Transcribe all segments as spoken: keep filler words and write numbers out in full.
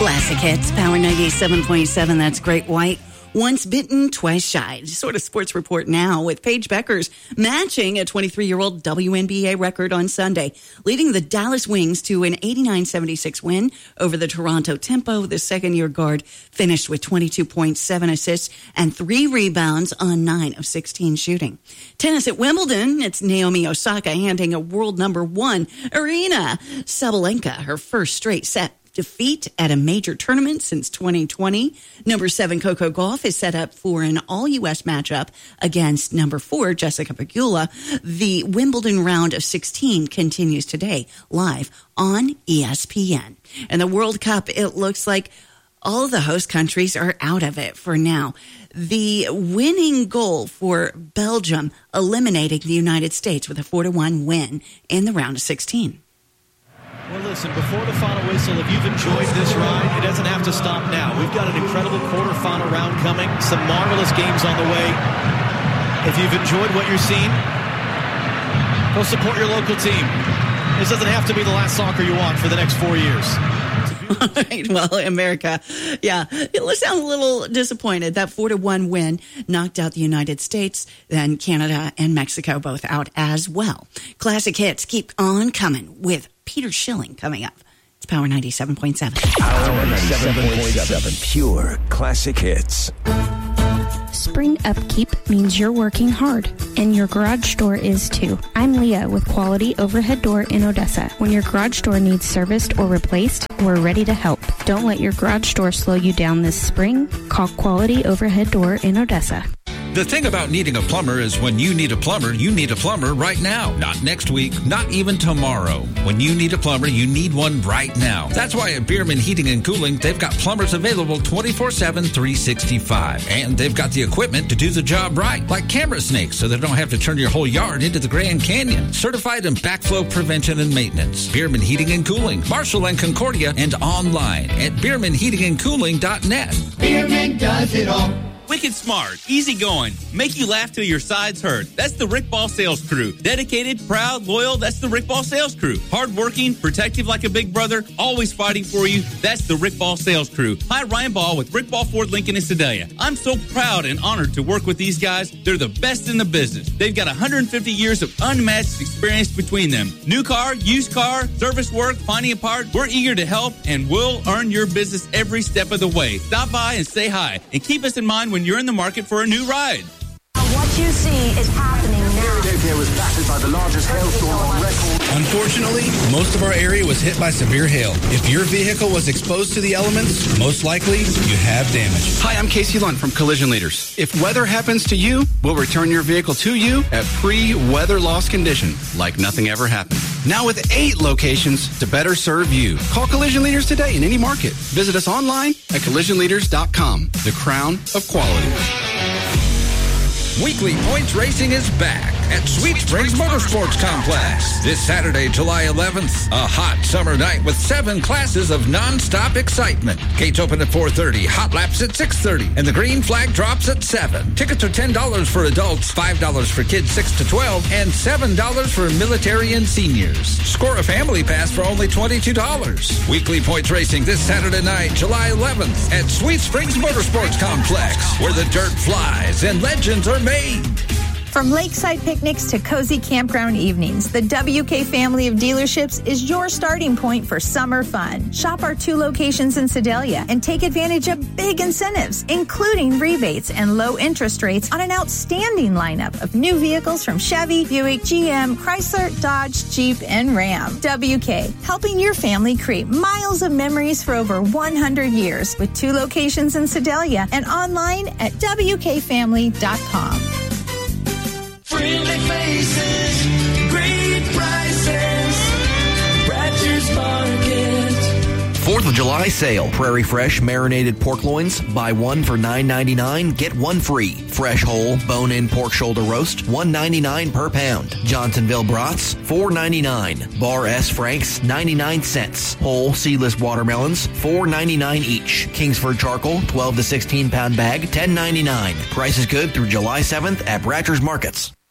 Classic hits, Power ninety-seven point seven. That's Great White. Once bitten, twice shy. Sort of sports report now with Paige Beckers matching a twenty-three-year-old W N B A record on Sunday, leading the Dallas Wings to an eighty-nine seventy-six win over the Toronto Tempo. The second-year guard finished with twenty-two point seven assists and three rebounds on nine of sixteen shooting. Tennis at Wimbledon, it's Naomi Osaka handing a world number one, Aryna Sabalenka, her first straight set defeat at a major tournament since twenty twenty. Number seven, Coco Gauff, is set up for an all-U S matchup against number four, Jessica Pegula. The Wimbledon round of sixteen continues today, live on E S P N. And the World Cup, it looks like all of the host countries are out of it for now. The winning goal for Belgium eliminating the United States with a four to one win in the round of sixteen. Well, listen, before the final whistle, if you've enjoyed this ride, it doesn't have to stop now. We've got an incredible quarterfinal round coming, some marvelous games on the way. If you've enjoyed what you're seeing, go support your local team. This doesn't have to be the last soccer you watch for the next four years. All right, well, America, yeah, it sounds a little disappointed. That four to one win knocked out the United States, then Canada and Mexico both out as well. Classic hits keep on coming with Peter Schilling coming up. It's Power ninety-seven point seven. Power ninety-seven point seven. Pure classic hits. Spring upkeep means you're working hard, and your garage door is too. I'm Leah with Quality Overhead Door in Odessa. When your garage door needs serviced or replaced, we're ready to help. Don't let your garage door slow you down this spring. Call Quality Overhead Door in Odessa. The thing about needing a plumber is when you need a plumber, you need a plumber right now. Not next week, not even tomorrow. When you need a plumber, you need one right now. That's why at Bierman Heating and Cooling, they've got plumbers available twenty-four seven, three sixty-five. And they've got the equipment to do the job right, like camera snakes, so they don't have to turn your whole yard into the Grand Canyon. Certified in backflow prevention and maintenance. Bierman Heating and Cooling, Marshall and Concordia, and online at bierman heating and cooling dot net. Bierman does it all. Wicked smart, easy going, make you laugh till your sides hurt. That's the Rick Ball Sales Crew. Dedicated, proud, loyal, that's the Rick Ball Sales Crew. Hardworking, protective like a big brother, always fighting for you, that's the Rick Ball Sales Crew. Hi, Ryan Ball with Rick Ball Ford Lincoln in Sedalia. I'm so proud and honored to work with these guys. They're the best in the business. They've got one hundred fifty years of unmatched experience between them. New car, used car, service work, finding a part, we're eager to help and we'll earn your business every step of the way. Stop by and say hi and keep us in mind when you're in the market for a new ride. What you see is happening now. Philadelphia was battered by the largest hailstorm on record. Unfortunately, most of our area was hit by severe hail. If your vehicle was exposed to the elements, most likely you have damage. Hi, I'm Casey Lund from Collision Leaders. If weather happens to you, we'll return your vehicle to you at pre-weather loss condition, like nothing ever happened. Now with eight locations to better serve you. Call Collision Leaders today in any market. Visit us online at collision leaders dot com. The crown of quality. Weekly Points Racing is back at Sweet Springs Motorsports Complex. This Saturday, July eleventh, a hot summer night with seven classes of non-stop excitement. Gates open at four thirty, hot laps at six thirty, and the green flag drops at seven. Tickets are ten dollars for adults, five dollars for kids six to twelve, and seven dollars for military and seniors. Score a family pass for only twenty-two dollars. Weekly Points Racing this Saturday night, July eleventh, at Sweet Springs Motorsports Complex, where the dirt flies and legends are made. From lakeside picnics to cozy campground evenings, the W K family of dealerships is your starting point for summer fun. Shop our two locations in Sedalia and take advantage of big incentives, including rebates and low interest rates on an outstanding lineup of new vehicles from Chevy, Buick, G M, Chrysler, Dodge, Jeep, and Ram. W K, helping your family create miles of memories for over one hundred years with two locations in Sedalia and online at w k family dot com. Friendly faces, great prices, Bratcher's Market. fourth of July sale. Prairie Fresh marinated pork loins. Buy one for nine ninety-nine, get one free. Fresh whole bone-in pork shoulder roast, one ninety-nine per pound. Johnsonville brats, four ninety-nine. Bar S Franks, ninety-nine cents. Whole seedless watermelons, four ninety-nine each. Kingsford charcoal, twelve to sixteen pound bag, ten ninety-nine. Price is good through July seventh at Bratcher's Markets.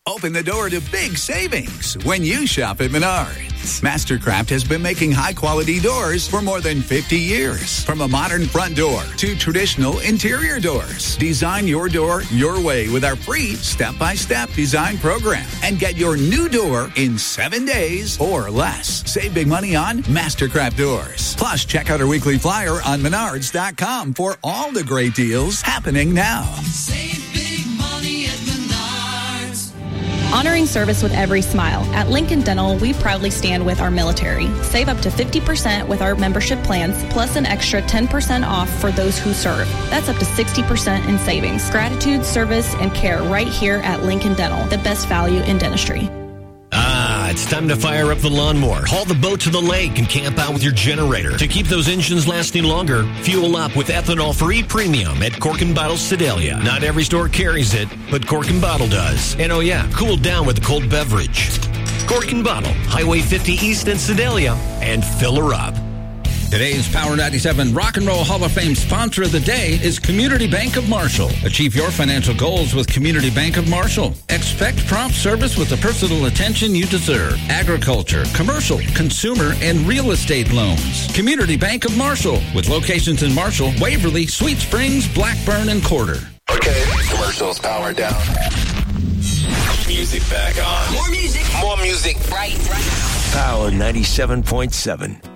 Open the door to big savings when you shop at Menards. Mastercraft has been making high-quality doors for more than fifty years. From a modern front door to traditional interior doors. Design your door your way with our free step-by-step design program. And get your new door in seven days or less. Save big money on Mastercraft doors. Plus, check out our weekly flyer on menards dot com for all the great deals happening now. Save big money at Menards. Honoring service with every smile. At Lincoln Dental, we proudly stand with our military. Save up to fifty percent with our membership plans, plus an extra ten percent off for those who serve. That's up to sixty percent in savings. Gratitude, service, and care right here at Lincoln Dental, the best value in dentistry. Ah, it's time to fire up the lawnmower, haul the boat to the lake, and camp out with your generator. To keep those engines lasting longer, fuel up with ethanol-free premium at Cork and Bottle Sedalia. Not every store carries it, but Cork and Bottle does. And oh yeah, cool down with a cold beverage. Cork and Bottle, Highway fifty East in Sedalia, and fill her up. Today's Power ninety-seven Rock and Roll Hall of Fame sponsor of the day is Community Bank of Marshall. Achieve your financial goals with Community Bank of Marshall. Expect prompt service with the personal attention you deserve. Agriculture, commercial, consumer, and real estate loans. Community Bank of Marshall, with locations in Marshall, Waverly, Sweet Springs, Blackburn, and Corder. Okay, commercials powered down. Music back on. More music. More music. Right, right. Power ninety-seven point seven.